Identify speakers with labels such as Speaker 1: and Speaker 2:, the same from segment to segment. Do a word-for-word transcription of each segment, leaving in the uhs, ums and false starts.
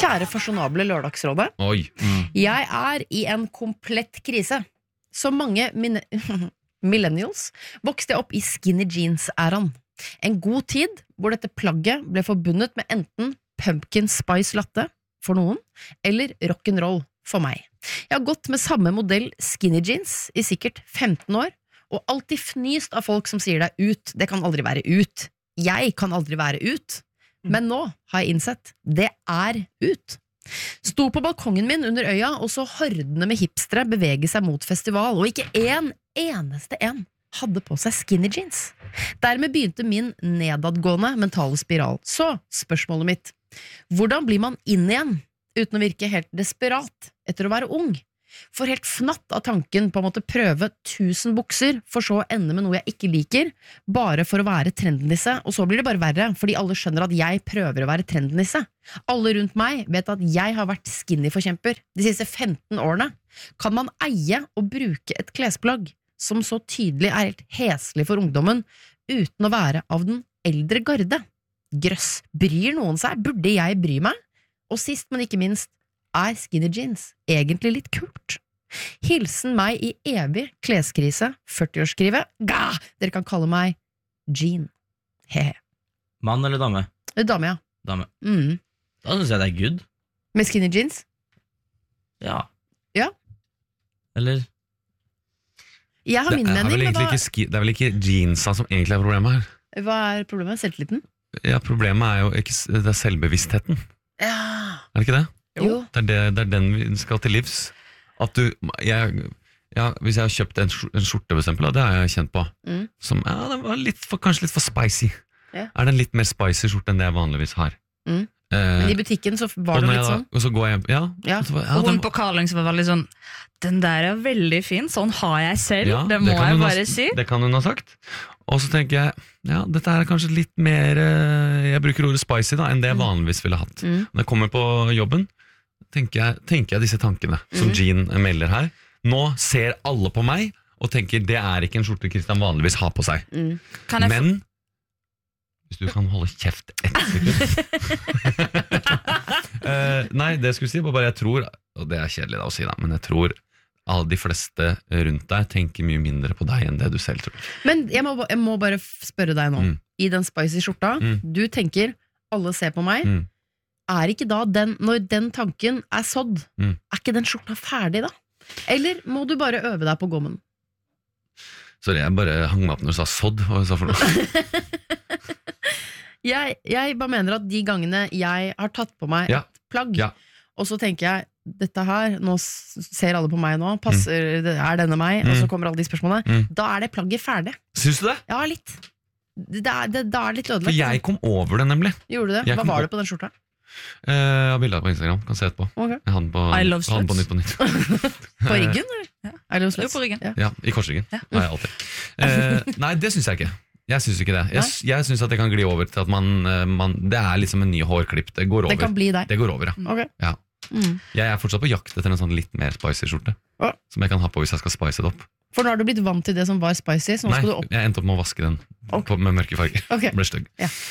Speaker 1: Kjære fasjonable lørdagsrådet.
Speaker 2: Oi.
Speaker 3: Mm.
Speaker 1: Jeg er i en komplett krise. Som mange mine millennials vokste jeg opp i skinny jeans-æraen. En god tid hvor dette plagget ble forbundet med enten pumpkin spice latte for noen, eller rock'n'roll for meg. Jeg har gått med samme modell skinny jeans i sikkert femten år, og alltid fnyst av folk som sier det er ut. Det kan aldri være ut. Jeg kan aldri være ut. Men nå har jeg innsett, det er ut. Sto på balkongen min under øya, og så hordene med hipstere bevege seg mot festival, og ikke en eneste en hadde på seg skinny jeans. Dermed begynte min nedadgående mentale spiral. Så, spørsmålet mitt, hvordan blir man inn igjen, uten å virke helt desperat etter å være ung? For helt fnatt av tanken på å måtte prøve tusen bukser, for så å ende med noe jeg ikke liker, bare for å være trendnisse, og så blir det bare verre, fordi alle skjønner at jeg prøver å være trendnisse. Alle rundt meg vet at jeg har vært skinny-forkjemper de siste femten årene. Kan man eie og bruke et klesplagg som så tydelig er helt heslig for ungdommen, uten å være av den eldre garde? Grøss, bryr noen seg? Burde jeg bry meg? Og sist, men ikke minst, er skinny jeans egentlig litt kult? Hilsen meg i evig kleskrise, førti-årsskrivet. Gah! Dere kan kalle meg Jean. Hehe.
Speaker 3: Mann eller dame?
Speaker 1: Dame, ja.
Speaker 3: Dame.
Speaker 1: Mm.
Speaker 3: Da synes jeg det er good.
Speaker 1: Med skinny jeans?
Speaker 3: Ja.
Speaker 1: Ja.
Speaker 3: Eller?
Speaker 1: Jeg har
Speaker 2: Det
Speaker 1: min
Speaker 2: er,
Speaker 1: mening,
Speaker 2: vel
Speaker 1: men
Speaker 2: egentlig
Speaker 1: hva,
Speaker 2: ikke ski, det er vel ikke jeansa som egentlig er problemet her.
Speaker 1: hva er problemet? Selvtilliten?
Speaker 2: Ja, problemet er jo ikke, s- det er selvbevisstheten.
Speaker 1: Ja.
Speaker 2: Er det ikke det?
Speaker 1: Jo.
Speaker 2: Det er, det, det er den vi skal til livs. At du, jeg, ja, hvis jeg har kjøpt en, skjor- en skjorte for eksempel, det har jeg kjent på,
Speaker 1: Mm.
Speaker 2: som ja, den var litt for, kanskje litt for spicy.
Speaker 1: Ja.
Speaker 2: Er det en litt mer spicy skjorte enn det jeg vanligvis har?
Speaker 1: Mm.
Speaker 2: Eh,
Speaker 1: Men i butikken så var
Speaker 2: og,
Speaker 1: det
Speaker 2: når
Speaker 1: litt
Speaker 2: jeg,
Speaker 1: sånn.
Speaker 2: og så går jeg, ja,
Speaker 1: Ja.
Speaker 2: og så, ja,
Speaker 4: Og hun
Speaker 2: den-
Speaker 4: på Carling som var veldig sånn, den der er veldig fin, sånn har jeg selv,
Speaker 2: ja,
Speaker 4: det må
Speaker 2: kan
Speaker 4: jeg
Speaker 2: hun ha-
Speaker 4: bare si.
Speaker 2: Det kan hun ha sagt. Og så tenker jeg, ja, dette er kanskje litt mer, eh, jeg bruker ordet spicy da, enn det jeg vanligvis ville hatt.
Speaker 1: Mm.
Speaker 2: Når jeg kommer på jobben, tenker jeg, tenker jeg disse tankene, som
Speaker 1: Mhm.
Speaker 2: Jean melder her. Nå ser alle på meg, og tenker, det er ikke en skjorte Kristian vanligvis har på seg.
Speaker 1: Mm.
Speaker 4: Kan jeg få-
Speaker 2: Men, hvis du kan holde kjeft ett sekund. Eh, nei, det jeg skulle si var bare, jeg tror, og det er kjedelig da å si da, men jeg tror alle de fleste rundt deg tenker mye mindre på deg enn det du selv tror.
Speaker 1: Men jeg må, ba- jeg må bare f- spørre deg nå.
Speaker 2: Mm.
Speaker 1: I den spicy skjorta,
Speaker 2: Mm.
Speaker 1: du tenker, alle ser på meg.
Speaker 2: Mm.
Speaker 1: Er ikke da den, når den tanken er sådd,
Speaker 2: Mm.
Speaker 1: er ikke den skjorta ferdig da? Eller må du bare øve deg på gommen?
Speaker 2: Sorry, jeg bare hang meg opp når du sa sodd. Hva sa du for noe?
Speaker 1: Jeg, jeg bare mener at de gangene jeg har tatt på meg
Speaker 2: Ja.
Speaker 1: et plagg,
Speaker 2: Ja.
Speaker 1: og så tenker jeg, dette her, nå s- ser alle på meg nå, passer, det er denne meg, og
Speaker 2: Mm.
Speaker 1: så kommer alle de spørsmålene,
Speaker 2: Mm.
Speaker 1: da er det plagget ferdig.
Speaker 2: Syns du det?
Speaker 1: Ja, litt. Det er, det, da er det litt
Speaker 2: For
Speaker 1: ødelagt.
Speaker 2: jeg kom over det nemlig.
Speaker 1: Gjorde du det?
Speaker 2: jeg
Speaker 1: Hva
Speaker 2: kom
Speaker 1: var
Speaker 2: på-
Speaker 1: det på den skjorta?
Speaker 2: Eh, Jeg har bilder på Instagram, kan se etterpå.
Speaker 1: Ok.
Speaker 2: Jeg hadde den på,
Speaker 4: I love
Speaker 2: jeg hadde den på
Speaker 4: sluts.
Speaker 2: Nytt på Nytt.
Speaker 1: På ryggen, eller?
Speaker 4: Ja.
Speaker 1: Er det
Speaker 4: Jo,
Speaker 1: sluts?
Speaker 4: på ryggen.
Speaker 1: Ja.
Speaker 2: Ja, i korsryggen.
Speaker 4: Ja.
Speaker 2: Har jeg alltid. Eh, nei, det syns jeg ikke. Jeg syns ikke det. Jeg, s- jeg syns at det kan gli over til at man, eh, man Det er liksom en ny hårklipp. Det går over.
Speaker 1: Det kan bli deg.
Speaker 2: Det går over, ja.
Speaker 1: Ok.
Speaker 2: ja.
Speaker 1: Mm.
Speaker 2: Jeg er fortsatt på jakt etter en sånn litt mer spicy skjorte.
Speaker 1: Ja.
Speaker 2: Som jeg kan ha på hvis jeg skal spice det opp.
Speaker 1: For nå har du blitt vant til det som var spicy, så nå
Speaker 2: Nei,
Speaker 1: skal du opp.
Speaker 2: jeg endte opp med å vaske den
Speaker 1: Ok.
Speaker 2: på, med mørke farger.
Speaker 1: Ok.
Speaker 2: Ble stygg.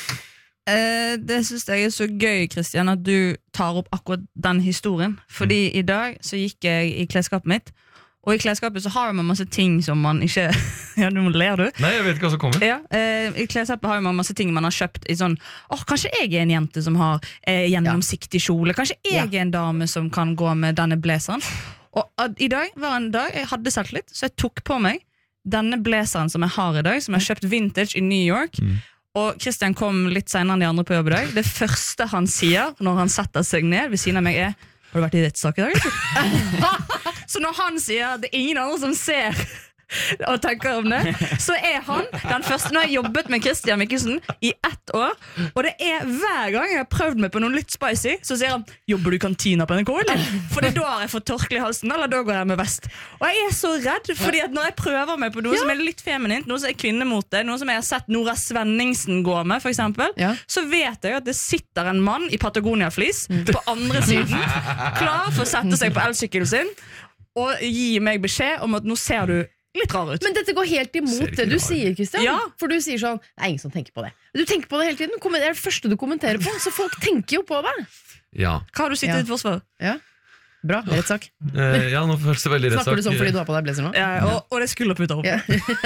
Speaker 4: Eh, det synes jeg er så gøy, Kristian, at du tar opp akkurat den historien. Fordi i dag så gikk jeg i klesskapet mitt, og i klesskapet så har man masse ting som man ikke Ja, nå ler du.
Speaker 2: Nei, jeg vet ikke hva som kommer.
Speaker 4: Ja, eh, I klesskapet har man masse ting man har kjøpt i sånn, åh, kanskje jeg er en jente som har eh, gjennomsiktig kjole. Kanskje jeg er en dame som kan gå med denne blazeren. Og ad, i dag var en dag jeg hadde selvtillit, så jeg tok på meg denne blazeren som jeg har i dag, som jeg har kjøpt vintage i New York.
Speaker 2: Mm.
Speaker 4: Og Kristian kom litt senere enn de andre på jobb i dag. Det første han sier når han setter seg ned ved siden av meg er, har du vært i rettssak i dag? eller?» Så når han sier det er ingen andre som ser og tenker om det, så er han den første. Nå har jeg jobbet med Kristian Mikkelsen i ett år, og det er hver gang jeg har prøvd meg på noe litt spicy, så sier han, jobber du i kantina på N R K, eller? For da har jeg fått tørkle i halsen, eller da går jeg med vest. Og jeg er så redd, fordi at når jeg prøver meg på noe som er litt feminint, noe som er kvinnemote, noe som jeg har sett Nora Svenningsen gå med, for eksempel,
Speaker 1: Ja.
Speaker 4: så vet jeg at det sitter en mann i Patagonia-flis på andre siden, klar for å sette seg på elsykkelen sin, og gi meg beskjed om at nå ser du litt rar ut.
Speaker 1: Men dette går helt
Speaker 2: Ser
Speaker 1: imot
Speaker 2: ikke
Speaker 1: det du
Speaker 2: rar ut.
Speaker 1: sier, Kristian.
Speaker 4: Ja.
Speaker 1: For du sier sånn, det er ingen som tenker på det. Du tenker på det hele tiden. Kom- Det er det første du kommenterer på, så folk tenker jo på det.
Speaker 2: Ja.
Speaker 4: Hva har du sett
Speaker 1: Ja.
Speaker 4: i ditt forsvar?
Speaker 1: Bra, rettssak.
Speaker 2: Eh, ja, nå føles det veldig rettssak.
Speaker 1: Snakker du sånn fordi du har på deg blazer nå?
Speaker 4: Ja, og, og det er skulderputer opp.
Speaker 1: Ja.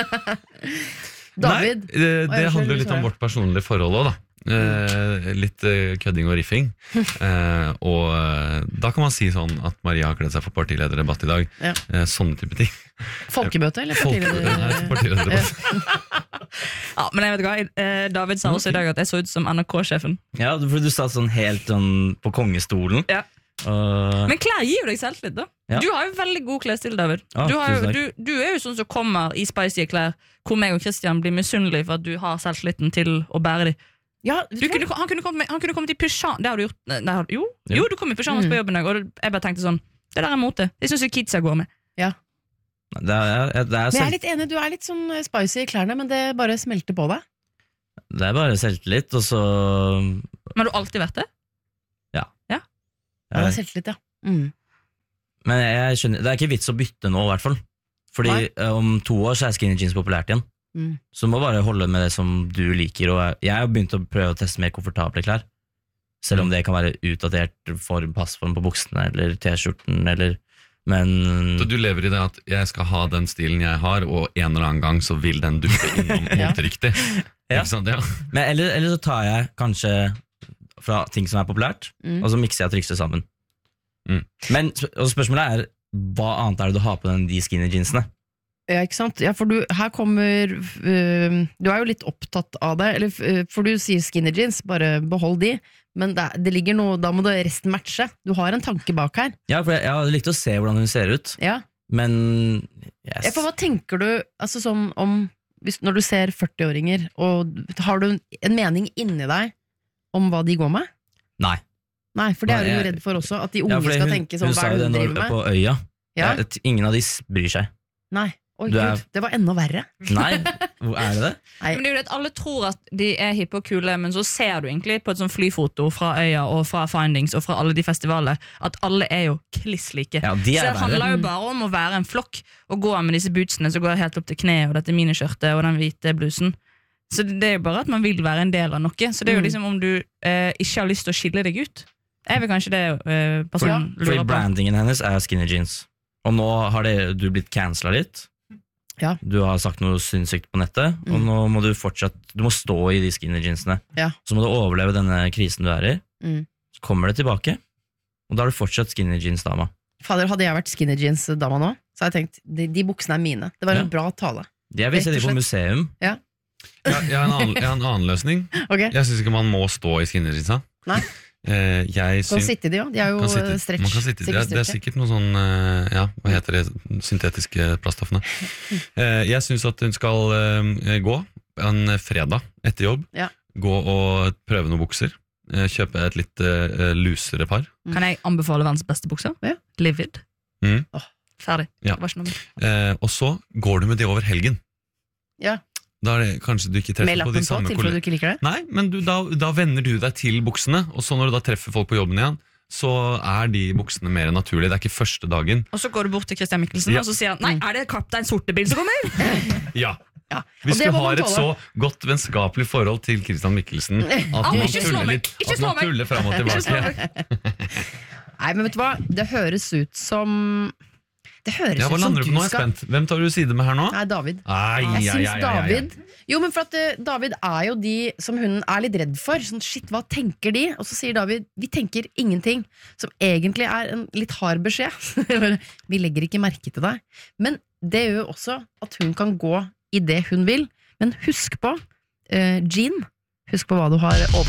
Speaker 1: David,
Speaker 2: Nei, det, det
Speaker 1: Oi,
Speaker 2: handler jo litt
Speaker 1: sorry.
Speaker 2: om vårt personlige forhold også, da. Eh, litt eh, kødding og riffing. Eh, og eh, da kan man si sånn at Maria har kledd seg for partilederdebatt i dag.
Speaker 1: Ja.
Speaker 2: Eh, sånne type ting.
Speaker 1: folkemøte eller
Speaker 2: Folk,
Speaker 1: partileder?
Speaker 2: nei, partilederdebatt.
Speaker 4: Ja, men jeg vet hva, eh, David sa også i dag at jeg så ut som N R K-sjefen.
Speaker 3: Ja, for du satt sånn helt sånn på kongestolen.
Speaker 4: Ja.
Speaker 3: Og,
Speaker 4: Men klær gir jo deg selvtillit, da.
Speaker 3: Ja.
Speaker 4: Du har jo veldig god klesstil, David.
Speaker 3: Ja,
Speaker 4: du, har jo,
Speaker 3: tusen
Speaker 4: du,
Speaker 3: takk.
Speaker 4: du er jo sånn som kommer i spicy klær, hvor meg og Christian blir misunnelige for at du har selvtilliten til å bære de.
Speaker 1: Ja,
Speaker 4: Du kunne, han, kunne kommet med, han kunne kommet i pyjamas. Det har du gjort. Nei, har- jo,
Speaker 3: Ja.
Speaker 4: jo, du kom i pyjamas
Speaker 1: Mm.
Speaker 4: på jobben i dag, og jeg bare tenkte sånn, det der er mote. Det syns jeg kidsa går med.
Speaker 3: det er, det, er
Speaker 1: Men jeg er
Speaker 3: selv,
Speaker 1: litt enig, du er litt sånn spicy i klærne, men det bare smelter på deg.
Speaker 3: det er bare selvtillit, og så
Speaker 4: Men har du alltid vært det?
Speaker 1: Ja, det er selvtillit, ja. Mm.
Speaker 3: Men jeg skjønner, det er ikke vits å bytte nå, i hvert fall. Fordi
Speaker 1: Nei.
Speaker 3: eh, om to år så er skinny jeans populært igjen.
Speaker 1: Mm.
Speaker 3: Så du må bare holde med det som du liker. Og jeg har begynt å prøve å teste mer komfortable klær. Selv om det kan være utdatert form, passform på buksene eller T-skjorten. Eller, men
Speaker 2: Så du lever i det at jeg skal ha den stilen jeg har, og en eller annen gang så vil den duppe innom
Speaker 1: Ja.
Speaker 2: moteriktig.
Speaker 3: Ja.
Speaker 2: Ikke sant? Ja.
Speaker 3: men, eller, eller så tar jeg kanskje fra ting som er populært,
Speaker 1: Mm.
Speaker 3: og så mikser jeg og trikser sammen.
Speaker 2: Mm.
Speaker 3: Men sp- og spørsmålet er hva annet er det du har på den, de skinny jeansene?
Speaker 1: Ja, ikke sant? Ja, for du, her kommer øh, Du er jo litt opptatt av det, eller, øh, for du sier skinny jeans, bare behold de, men det, det ligger noe, da må det resten matche. Du har en tanke bak her.
Speaker 3: Ja, for jeg, jeg hadde likt å se hvordan hun ser ut,
Speaker 1: Ja.
Speaker 3: men yes.
Speaker 1: Ja, for hva tenker du altså sånn om hvis, når du ser førtiåringer, og har du en, en mening inni deg om hva de går med?
Speaker 3: Nei.
Speaker 1: Nei, for det er du jo
Speaker 3: Nei, jeg-
Speaker 1: redd for også, at de unge
Speaker 3: Ja, fordi
Speaker 1: skal
Speaker 3: hun,
Speaker 1: tenke sånn,
Speaker 3: hun
Speaker 1: hva
Speaker 3: sa
Speaker 1: er
Speaker 3: jo
Speaker 1: det
Speaker 3: det
Speaker 1: du
Speaker 3: når,
Speaker 1: driver med?
Speaker 3: på øya.
Speaker 1: Ja?
Speaker 3: Ja, et- ingen av de s- bryr seg.
Speaker 1: Nei, oi
Speaker 3: Du er-
Speaker 1: gud, det var enda verre.
Speaker 3: Nei, hvor er det det?
Speaker 1: Nei.
Speaker 4: Men det er jo det at alle tror at de er hippe og kule, men så ser du egentlig på et sånt flyfoto fra øya og fra Findings og fra alle de festivaler at alle er jo kliss like.
Speaker 3: Ja, de
Speaker 4: Så
Speaker 3: er
Speaker 4: det handler
Speaker 3: verre.
Speaker 4: jo bare om å være en flokk og gå med disse bootsene som går helt opp til kne, og dette miniskjørtet og den hvite blusen. Så det er jo bare at man vil være en del av noe. Så det er jo
Speaker 1: Mm.
Speaker 4: liksom om du eh, ikke har lyst til å skille deg ut. Jeg vil kanskje det eh, personen
Speaker 3: Fordi
Speaker 4: lurer på.
Speaker 3: brandingen hennes er skinny jeans. Og nå har det, du blitt cancela litt.
Speaker 1: Ja.
Speaker 3: Du har sagt noe sinnssykt på nettet, og
Speaker 1: Mm.
Speaker 3: nå må du fortsatt Du må stå i de skinny jeansene.
Speaker 1: Ja.
Speaker 3: Så må du overleve denne krisen du er i.
Speaker 1: Mm.
Speaker 3: Så kommer det tilbake, og da er du fortsatt skinny jeans-dama.
Speaker 1: Fader, hadde jeg vært skinny jeans-dama nå, så hadde jeg tenkt, de, de buksene er mine. Det var
Speaker 3: Ja.
Speaker 1: en bra tale.
Speaker 3: Jeg vil se
Speaker 1: Rett
Speaker 3: de
Speaker 1: og
Speaker 3: på
Speaker 1: slett.
Speaker 3: museum.
Speaker 2: Ja, jeg, har en annen, jeg har en annen løsning.
Speaker 1: Ok,
Speaker 2: Jeg syns ikke man må stå i skinny jeansa.
Speaker 1: Nei.
Speaker 2: Eh, jeg
Speaker 1: kan
Speaker 2: syns
Speaker 1: sitte i de også, de er jo
Speaker 2: kan sitte,
Speaker 1: stretch.
Speaker 2: man kan sitte, det, er, det er sikkert noe sånn eh, Ja, hva heter det? Syntetiske plaststoffene. Eh, jeg syns at hun skal eh, gå en fredag etter jobb.
Speaker 1: Ja.
Speaker 2: Gå og prøve noen bukser. Eh, kjøpe et litt eh, lusere par.
Speaker 4: Kan jeg anbefale verdens beste bukser?
Speaker 1: Ja.
Speaker 4: Livid.
Speaker 2: Mm.
Speaker 1: Åh.
Speaker 4: Ferdig.
Speaker 2: Ja.
Speaker 4: Det var ikke noe mer.
Speaker 2: Eh, og så går du med det over helgen.
Speaker 1: Ja.
Speaker 2: Da er det kanskje du ikke
Speaker 1: Med
Speaker 2: treffer på
Speaker 1: lappen
Speaker 2: de
Speaker 1: på,
Speaker 2: samme
Speaker 1: tilfelle du
Speaker 2: kollegene.
Speaker 1: ikke liker det.
Speaker 2: Nei, men du, da, da venner du deg til buksene, og så når du da treffer folk på jobben igjen, så er de buksene mer naturlige. Det er ikke første dagen.
Speaker 4: Og så går du bort til Christian Mikkelsen
Speaker 2: Ja.
Speaker 4: og så sier han Nei, er det Kaptein Sortebil som kommer?
Speaker 2: Ja.
Speaker 1: Ja.
Speaker 2: Hvis
Speaker 1: Og det
Speaker 2: du
Speaker 1: må man
Speaker 2: har et
Speaker 1: tåle.
Speaker 2: så godt vennskapelig forhold til Christian Mikkelsen at
Speaker 4: Au,
Speaker 2: man
Speaker 4: ikke slå
Speaker 2: tuller
Speaker 4: meg!
Speaker 2: litt,
Speaker 4: Ikke
Speaker 2: at
Speaker 4: slå
Speaker 2: man
Speaker 4: meg!
Speaker 2: tuller fram og
Speaker 4: Ikke slå
Speaker 2: tilbake.
Speaker 4: meg.
Speaker 1: Nei, men vet du hva? Det høres ut som Det høres
Speaker 2: Ja, hva
Speaker 1: ut som
Speaker 2: lander du på nå? Jeg er
Speaker 1: skal
Speaker 2: spent. Hvem tar du side med her nå?
Speaker 1: Nei, David.
Speaker 2: Ai,
Speaker 1: Jeg
Speaker 2: ai,
Speaker 1: syns
Speaker 2: ai, ai, ai.
Speaker 1: David Jo, men for at eh, David er jo de som hun er litt redd for. Sånn, shit, hva tenker de? Og så sier David, vi tenker ingenting. Som egentlig er en litt hard beskjed. Vi legger ikke merke til deg. Men det gjør jo også at hun kan gå i det hun vil. Men husk på, eh, Jean, husk på hva du har over